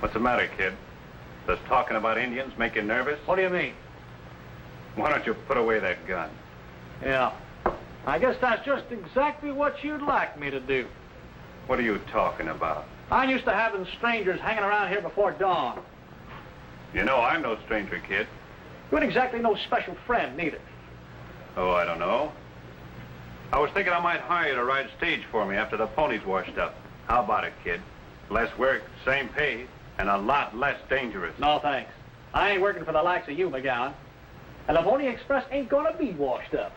What's the matter, kid? Does talking about Indians make you nervous? What do you mean? Why don't you put away that gun? Yeah. I guess that's just exactly what you'd like me to do. What are you talking about? I'm used to having strangers hanging around here before dawn. You know I'm no stranger, kid. You ain't exactly no special friend, neither. Oh, I don't know. I was thinking I might hire you to ride stage for me after the pony's washed up. How about it, kid? Less work, same pay, and a lot less dangerous. No, thanks. I ain't working for the likes of you, McGowan. And the Pony Express ain't gonna be washed up.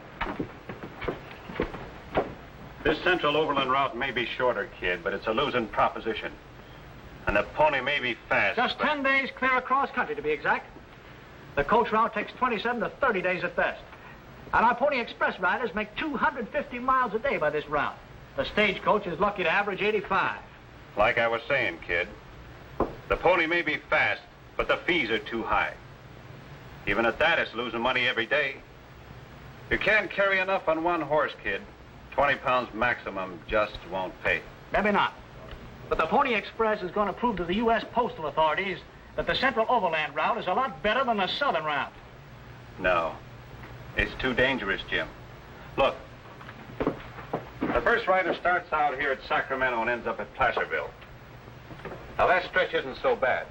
This Central Overland route may be shorter, kid, but it's a losing proposition. And the pony may be fast. Just 10 days clear across country, to be exact. The coach route takes 27 to 30 days at best. And our Pony Express riders make 250 miles a day by this route. The stagecoach is lucky to average 85. Like I was saying, kid, the pony may be fast, but the fees are too high. Even at that, it's losing money every day. You can't carry enough on one horse, kid. 20 pounds maximum just won't pay. Maybe not. But the Pony Express is going to prove to the U.S. postal authorities that the Central Overland route is a lot better than the Southern route. No. It's too dangerous, Jim. Look. The first rider starts out here at Sacramento and ends up at Placerville. Now, that stretch isn't so bad.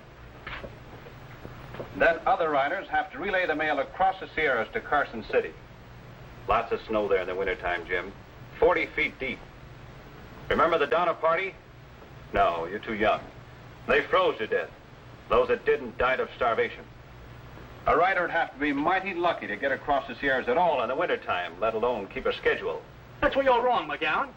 Then other riders have to relay the mail across the Sierras to Carson City. Lots of snow there in the wintertime, Jim. 40 feet deep. Remember the Donner Party? No, you're too young. They froze to death. Those that didn't died of starvation. A rider would have to be mighty lucky to get across the Sierras at all in the wintertime, let alone keep a schedule. That's where you're wrong, McGowan.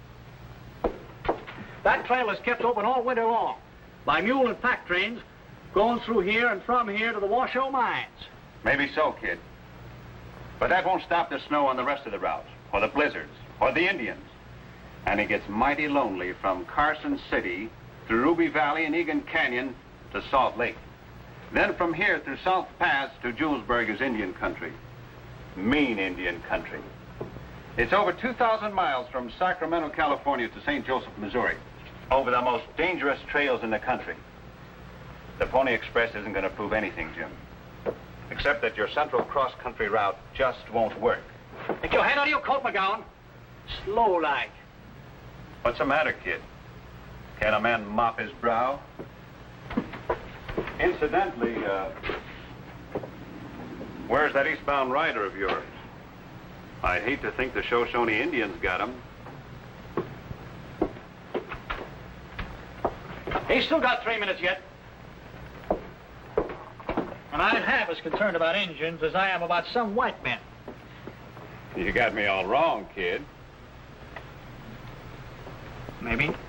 That trail is kept open all winter long by mule and pack trains going through here and from here to the Washoe mines. Maybe so, kid. But that won't stop the snow on the rest of the routes, or the blizzards, or the Indians. And it gets mighty lonely from Carson City through Ruby Valley and Egan Canyon to Salt Lake. Then from here through South Pass to Julesburg is Indian country. Mean Indian country. It's over 2,000 miles from Sacramento, California to St. Joseph, Missouri. Over the most dangerous trails in the country. The Pony Express isn't going to prove anything, Jim. Except that your Central cross-country route just won't work. Take your hand out of your coat, McGowan. Slow like. What's the matter, kid? Can a man mop his brow? Incidentally, where's that eastbound rider of yours? I'd hate to think the Shoshone Indians got him. He's still got 3 minutes yet. And I'm half as concerned about Indians as I am about some white men. You got me all wrong, kid. Maybe.